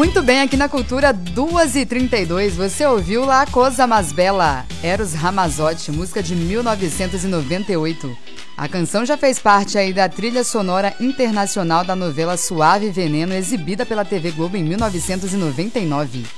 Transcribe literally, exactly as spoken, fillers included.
Muito bem, aqui na Cultura duas e trinta e dois, você ouviu La Cosa Mas Bella, Eros Ramazzotti, música de mil novecentos e noventa e oito. A canção já fez parte aí da trilha sonora internacional da novela Suave Veneno, exibida pela T V Globo em mil novecentos e noventa e nove.